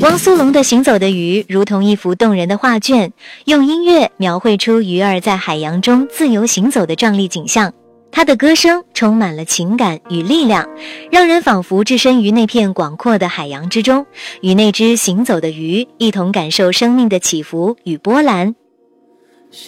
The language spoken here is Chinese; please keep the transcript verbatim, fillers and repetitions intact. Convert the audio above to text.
汪苏泷的《行走的鱼》如同一幅动人的画卷，用音乐描绘出鱼儿在海洋中自由行走的壮丽景象。他的歌声充满了情感与力量，让人仿佛置身于那片广阔的海洋之中，与那只行走的鱼一同感受生命的起伏与波澜。